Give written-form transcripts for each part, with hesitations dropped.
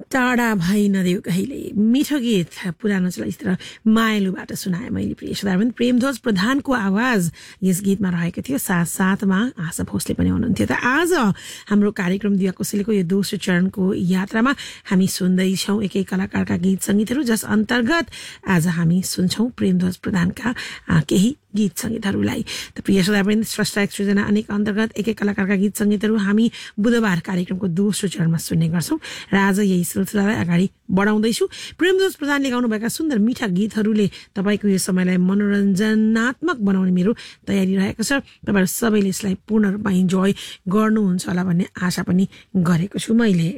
टाढा भई नदेऊ कहिले मिठो गीत पुरानो चलचित्र मायालुबाट सुनाए मैले प्रिय श्रोताहरू। प्रेमध्वज प्रधानको आवाज यस गीतमा रहेको थियो, साथमा आशा भोसले पनि हुनुहुन्थ्यो। त आज हाम्रो कार्यक्रम दिवा कोसेलीको यो दोस्रो चरणको यात्रामा हामी सुन्दैछौँ एकै कलाकारका गीत सङ्गीतहरू, जस अन्तर्गत आज हामी सुन्छौँ प्रेमध्वज प्रधानका केही गीत सङ्गीतहरूलाई। त प्रिय श्रोताहरू, स्रष्टा एक सृजना अनेक अन्तर्गत एकै कलाकारका गीत सङ्गीतहरू हामी बुधबार कार्यक्रमको दोस्रो चरणमा सुन्ने गर्छौँ र आज यही सिलसिलालाई अगाडि बढाउँदैछु। प्रेमध्वज प्रधानले गाउनुभएका सुन्दर मिठा गीतहरूले तपाईँको यो समयलाई मनोरञ्जनात्मक बनाउने मेरो तयारी रहेको छ। तपाईँहरू सबैले यसलाई पूर्ण रूपमा इन्जोय गर्नुहुन्छ होला भन्ने आशा पनि गरेको छु मैले।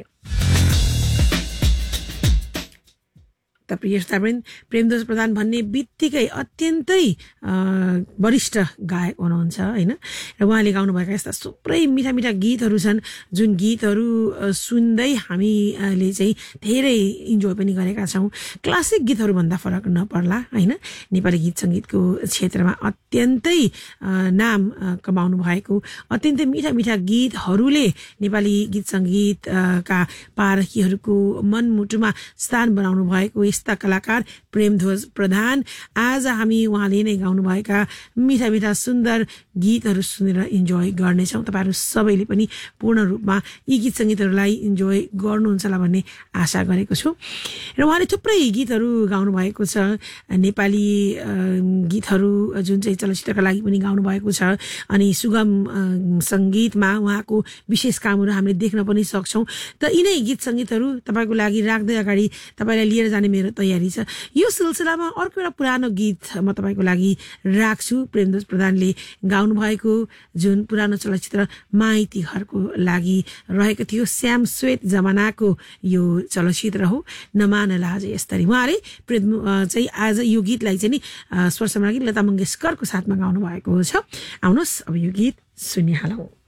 त प्रिय श्रोतावृन्द, प्रेमध्वज प्रधान भन्ने बित्तिकै अत्यन्तै वरिष्ठ गायक हुनुहुन्छ होइन, र उहाँले गाउनुभएका यस्ता थुप्रै मिठा मिठा गीतहरू छन् जुन गीतहरू सुन्दै हामीले चाहिँ धेरै इन्जोय पनि गरेका छौँ। क्लासिक गीतहरूभन्दा फरक नपर्ला होइन, नेपाली गीत सङ्गीतको क्षेत्रमा अत्यन्तै नाम कमाउनु भएको अत्यन्तै मिठा मिठा गीतहरूले नेपाली गीत सङ्गीतका पारखीहरूको मनमुटुमा स्थान बनाउनु भएको यस्ता कलाकार प्रेमध्वज प्रधान। आज हामी उहाँले नै गाउनुभएका मिठा मिठा सुन्दर गीतहरू सुनेर इन्जोय गर्नेछौँ। तपाईँहरू सबैले पनि पूर्ण रूपमा यी गीत सङ्गीतहरूलाई इन्जोय गर्नुहुन्छ होला भन्ने आशा गरेको छु। र उहाँले थुप्रै गीतहरू गाउनुभएको छ, नेपाली गीतहरू जुन चाहिँ चलचित्रका लागि पनि गाउनुभएको छ, अनि सुगम सङ्गीतमा उहाँको विशेष कामहरू हामीले देख्न पनि सक्छौँ। त यिनै गीत सङ्गीतहरू तपाईँको लागि राख्दै अगाडि तपाईँलाई लिएर जाने मेरो तयारी छ। यो सिलसिलामा अर्को एउटा पुरानो गीत म तपाईँको लागि राख्छु। प्रेमध्वज प्रधानले गाउनुभएको जुन पुरानो चलचित्र माइती घरको लागि रहेको थियो, श्याम श्वेत जमानाको यो चलचित्र हो नमान लाज यसरी। उहाँले चाहिँ आज यो गीतलाई चाहिँ नि स्वर सम्राज्ञी लता मङ्गेशकरको साथमा गाउनु भएको छ। आउनुहोस् अब यो गीत सुनिहालौँ।